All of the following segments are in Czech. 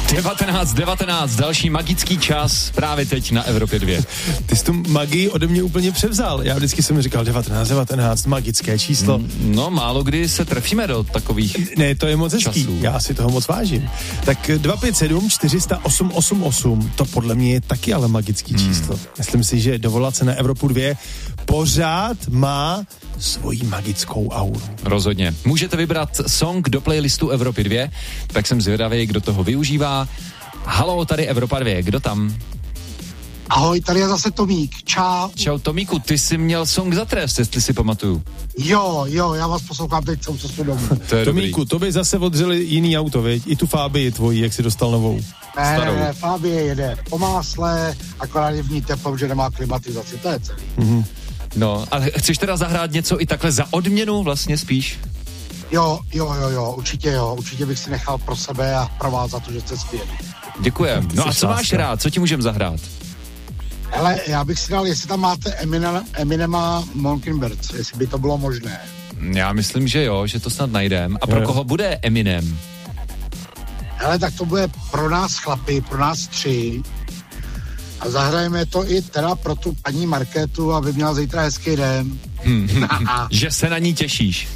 19:19, další magický čas právě teď na Evropě 2. Ty jsi tu magii ode mě úplně převzal. Já vždycky jsem mi říkal 19, magické číslo. No, málo kdy se trefíme do takových Ne, to je moc hezký, časů. já si toho moc vážím. Tak 257 400 888, to podle mě je taky ale magický číslo. Myslím si, že dovolat se na Evropu 2 pořád má svoji magickou auru. Rozhodně. Můžete vybrat song do playlistu Evropy 2, tak jsem zvědavý, kdo toho využívá. Halo, tady Evropa 2, kdo tam? Ahoj, tady je zase Tomík, čau. Čau Tomíku, ty jsi měl song za trest, jestli si pamatuju. Jo, já vás poslouchám teď celou cestu domů. To je Tomíku, to by zase odřeli jiný auto, viď? I tu Fabii tvojí, jak si dostal novou. Ne, Fabie jede po másle, akorát je v ní teplo, že nemá klimatizaci, to je celý. Mhm. No, ale chceš teda zahrát něco i takhle za odměnu vlastně spíš? Jo, určitě bych si nechal pro sebe a pro vás za to, že jste skvělí. Děkujem. No a co máš rád, co ti můžem zahrát? Hele, já bych si dal, jestli tam máte Eminema Mockingbirds, jestli by to bylo možné. Já myslím, že jo, že to snad najdem. A pro koho bude Eminem? Hele, tak to bude pro nás chlapi, pro nás 3. A zahrajeme to i teda pro tu paní Markétu, aby měla zítra hezký den. Že se na ní těšíš.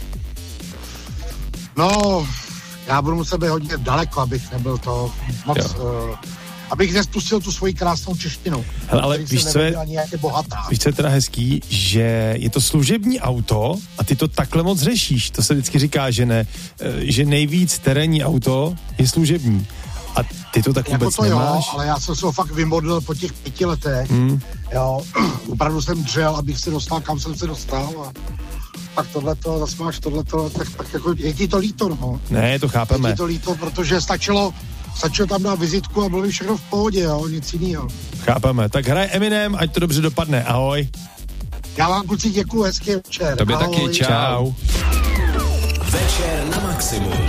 No, já budu muset být hodně daleko, abych nebyl to moc... abych nespustil tu svoji krásnou češtinu. Hele, ale víš, co je teda hezký, že je to služební auto a ty to takhle moc řešíš. To se vždycky říká, že ne, že nejvíc terénní auto je služební. A ty to tak vůbec jako to nemáš? Jo, ale já jsem se ho fakt vymodlil po těch 5 letech. Jo, opravdu jsem dřel, abych se dostal, kam jsem se dostal. A pak tohleto, zase máš tohleto, tak jako je ti to líto, no. Ne, to chápeme. Je ti to líto, protože stačilo tam dát vizitku a bylo by všechno v pohodě, jo, nic jiného. Chápeme. Tak hraj Eminem, ať to dobře dopadne. Ahoj. Já vám kluci děkuju, hezký večer. Tobě taky, čau. Večer na maximum.